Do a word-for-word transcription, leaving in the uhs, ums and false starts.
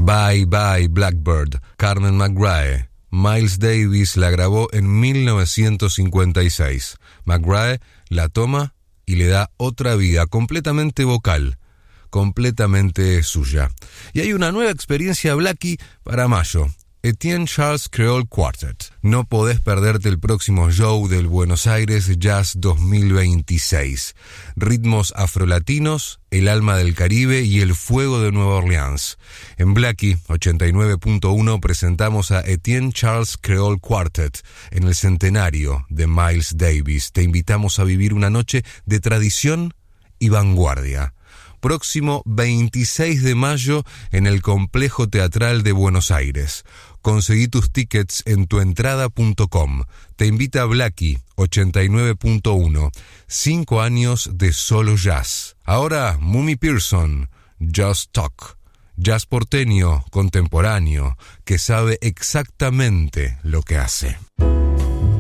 Bye Bye Blackbird, Carmen McRae. Miles Davis la grabó en mil novecientos cincuenta y seis. McRae la toma y le da otra vida completamente vocal, completamente suya. Y hay una nueva experiencia Blackie para mayo. Etienne Charles Creole Quartet. No podés perderte el próximo show del Buenos Aires Jazz dos mil veintiséis. Ritmos afrolatinos, el alma del Caribe y el fuego de Nueva Orleans. En Blackie ochenta y nueve punto uno presentamos a Etienne Charles Creole Quartet en el centenario de Miles Davis. Te invitamos a vivir una noche de tradición y vanguardia. Próximo veintiséis de mayo en el Complejo Teatral de Buenos Aires. Conseguí tus tickets en tuentrada punto com. Te invita a Blackie ochenta y nueve punto uno. Cinco años de solo jazz. Ahora, Mumi Pearson, Just Talk. Jazz porteño, contemporáneo, que sabe exactamente lo que hace.